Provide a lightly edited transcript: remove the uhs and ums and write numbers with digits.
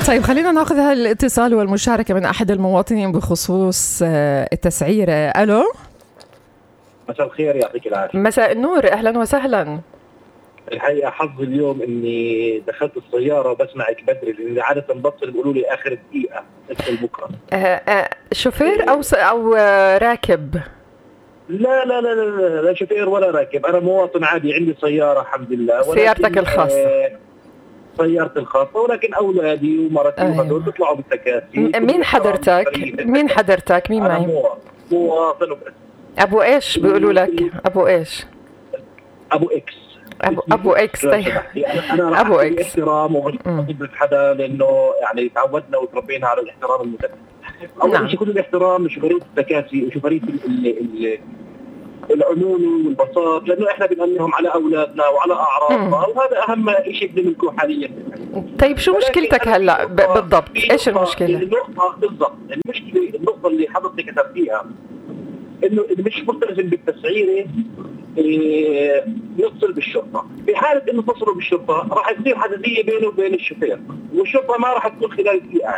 طيب خلينا ناخذ هالاتصال والمشاركة من أحد المواطنين بخصوص التسعيرة. ألو، مساء الخير، يعطيك العافية. مساء النور، أهلا وسهلا. الحقيقة حظي اليوم إني دخلت السيارة وبسمعك بدري، لأن عادة بتصل بيقولوا لي آخر دقيقة اتصل بكرة. شوفير أو راكب؟ لا لا لا لا لا شوفير ولا راكب، أنا مواطن عادي، عندي سيارة الحمد لله. سيارتك الخاصة؟ سيارتي الخاصة، ولكن أولادي ومرتي وهدول بيطلعوا بالتكاسي. مين حضرتك؟ مين معي؟ مواطن وبس. أبو إيش بيقولوا لك؟ أبو إيش؟ أبو إكس. أبو إكس. طيب أنا أبو إكس احترام ومش حدا، لأنه يعني تعودنا وتربينا على الاحترام المتبادل. أول شيء كل الاحترام لشوفيرية التكاسي وشوفيرية العمومي والبساط، لأنه إحنا بنأمنهم على أولادنا وعلى أعراضنا، وهذا أهم شيء بنملكه حاليا. طيب شو مشكلتك هلا بالضبط؟ إيش المشكلة؟ النقطة بالضبط، النقطة اللي حضرتك كتبتيها إنه مش ملتزم بالتسعيرة يتصل بالشرطة. في حالة إنه اتصلوا بالشرطة راح يصير حساسية بينه وبين الشوفير، والشرطة ما راح تكون خلال دقيقة.